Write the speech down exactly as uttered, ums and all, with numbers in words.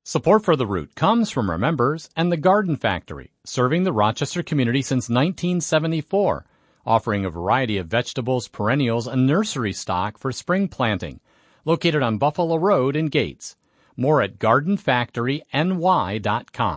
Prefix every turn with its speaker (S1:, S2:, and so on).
S1: Support for The Root comes from our members and the Garden Factory, serving the Rochester community since nineteen seventy-four, offering a variety of vegetables, perennials, and nursery stock for spring planting. Located on Buffalo Road in Gates. More at garden factory n y dot com.